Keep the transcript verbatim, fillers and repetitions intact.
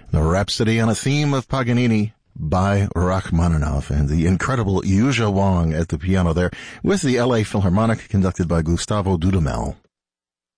The Rhapsody on a Theme of Paganini by Rachmaninoff, and the incredible Yuzha Wang at the piano there with the L A Philharmonic conducted by Gustavo Dudamel.